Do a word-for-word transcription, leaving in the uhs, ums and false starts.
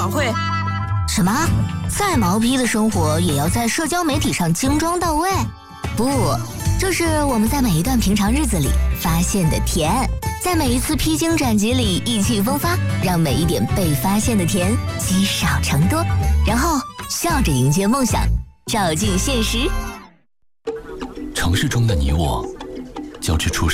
会。 什么？再毛坯的生活也要在社交媒体上精装到位？不，这是我们在每一段平常日子里发现的甜，在每一次披荆斩棘里意气风发，让每一点被发现的甜积少成多，然后笑着迎接梦想，照进现实。 城市中的你我，交织出